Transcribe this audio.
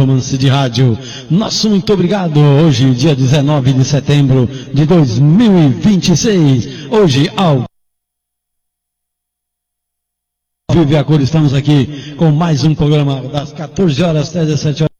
performance de rádio. Nosso muito obrigado. Hoje, dia 19 de setembro de 2026. Hoje, ao vivo e a cor, estamos aqui com mais um programa das 14 horas até 17 horas.